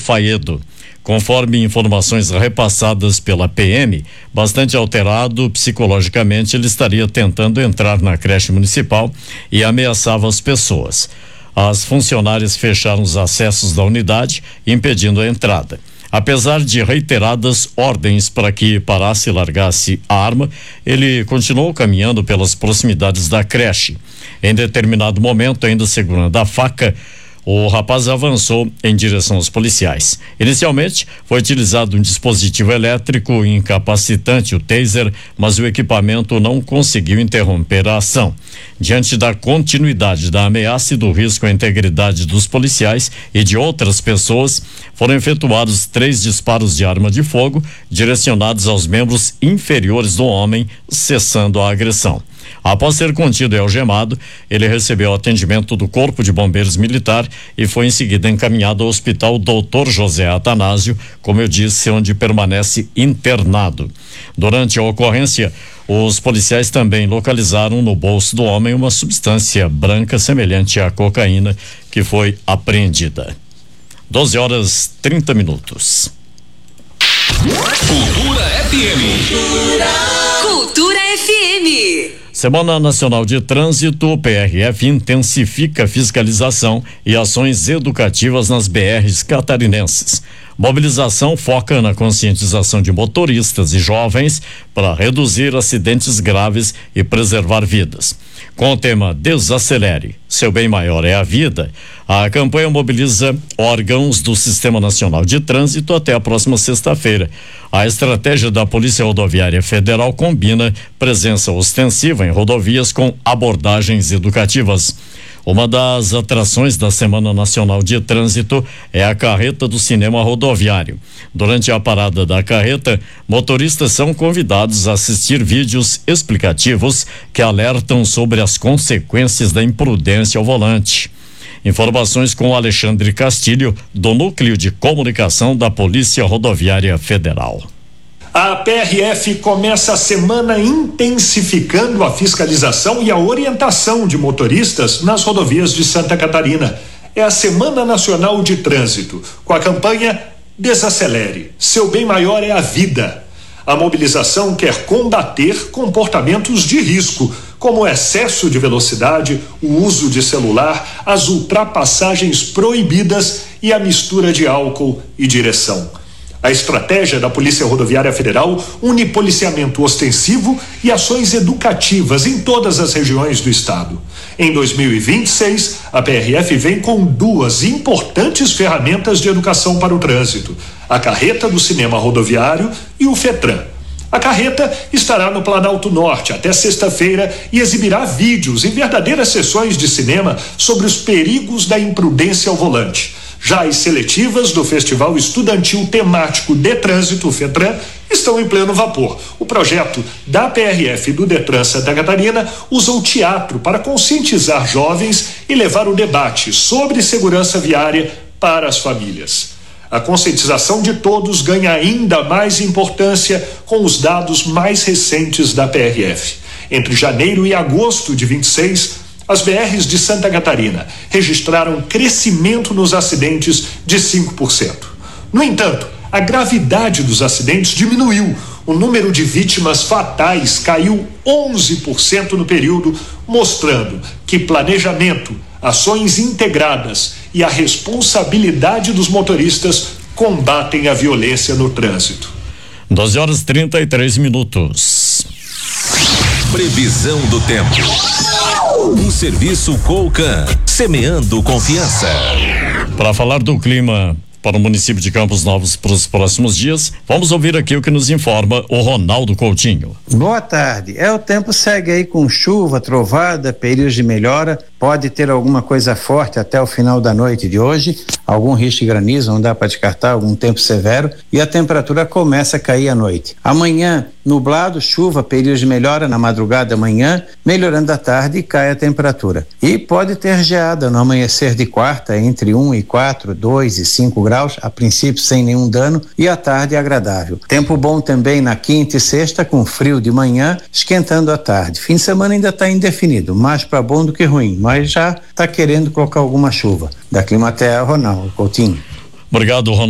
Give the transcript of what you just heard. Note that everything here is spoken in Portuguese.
Faedo. Conforme informações repassadas pela PM, bastante alterado psicologicamente, ele estaria tentando entrar na creche municipal e ameaçava as pessoas. As funcionárias fecharam os acessos da unidade, impedindo a entrada. Apesar de reiteradas ordens para que parasse e largasse a arma, ele continuou caminhando pelas proximidades da creche. Em determinado momento, ainda segurando a faca, o rapaz avançou em direção aos policiais. Inicialmente, foi utilizado um dispositivo elétrico incapacitante, o taser, mas o equipamento não conseguiu interromper a ação. Diante da continuidade da ameaça e do risco à integridade dos policiais e de outras pessoas, foram efetuados 3 disparos de arma de fogo direcionados aos membros inferiores do homem, cessando a agressão. Após ser contido e algemado, ele recebeu atendimento do Corpo de Bombeiros Militar e foi em seguida encaminhado ao Hospital Dr. José Atanásio, como eu disse, onde permanece internado. Durante a ocorrência, os policiais também localizaram no bolso do homem uma substância branca semelhante à cocaína que foi apreendida. 12h30. Cultura FM. Cultura FM. Semana Nacional de Trânsito, o PRF intensifica fiscalização e ações educativas nas BRs catarinenses. Mobilização foca na conscientização de motoristas e jovens para reduzir acidentes graves e preservar vidas. Com o tema Desacelere, seu bem maior é a vida, a campanha mobiliza órgãos do Sistema Nacional de Trânsito até a próxima sexta-feira. A estratégia da Polícia Rodoviária Federal combina presença ostensiva em rodovias com abordagens educativas. Uma das atrações da Semana Nacional de Trânsito é a carreta do cinema rodoviário. Durante a parada da carreta, motoristas são convidados a assistir vídeos explicativos que alertam sobre as consequências da imprudência ao volante. Informações com Alexandre Castilho, do Núcleo de Comunicação da Polícia Rodoviária Federal. A PRF começa a semana intensificando a fiscalização e a orientação de motoristas nas rodovias de Santa Catarina. É a Semana Nacional de Trânsito, com a campanha Desacelere, seu bem maior é a vida. A mobilização quer combater comportamentos de risco, como o excesso de velocidade, o uso de celular, as ultrapassagens proibidas e a mistura de álcool e direção. A estratégia da Polícia Rodoviária Federal une policiamento ostensivo e ações educativas em todas as regiões do estado. Em 2026, a PRF vem com 2 importantes ferramentas de educação para o trânsito: a carreta do cinema rodoviário e o FETRAN. A carreta estará no Planalto Norte até sexta-feira e exibirá vídeos em verdadeiras sessões de cinema sobre os perigos da imprudência ao volante. Já as seletivas do Festival Estudantil Temático de Trânsito, FETRAN, estão em pleno vapor. O projeto da PRF e do Detran Santa Catarina usa o teatro para conscientizar jovens e levar o debate sobre segurança viária para as famílias. A conscientização de todos ganha ainda mais importância com os dados mais recentes da PRF. Entre janeiro e agosto de 26, as BRs de Santa Catarina registraram crescimento nos acidentes de 5%. No entanto, a gravidade dos acidentes diminuiu. O número de vítimas fatais caiu 11% no período, mostrando que planejamento, ações integradas e a responsabilidade dos motoristas combatem a violência no trânsito. 12h33. Previsão do tempo. Um serviço Colcan, semeando confiança. Para falar do clima para o município de Campos Novos para os próximos dias, vamos ouvir aqui o que nos informa o Ronaldo Coutinho. Boa tarde. O tempo segue aí com chuva, trovada, períodos de melhora. Pode ter alguma coisa forte até o final da noite de hoje, algum risco de granizo, não dá para descartar, algum tempo severo, e a temperatura começa a cair à noite. Amanhã, nublado, chuva, períodos de melhora na madrugada da manhã, melhorando à tarde e cai a temperatura. E pode ter geada no amanhecer de quarta, entre 1 e 4, 2 e 5 graus, a princípio sem nenhum dano, e à tarde agradável. Tempo bom também na quinta e sexta, com frio de manhã, esquentando à tarde. Fim de semana ainda está indefinido, mais para bom do que ruim, mas já está querendo colocar alguma chuva. Da Climaterra, Ronaldo Coutinho. Obrigado, Ronaldo.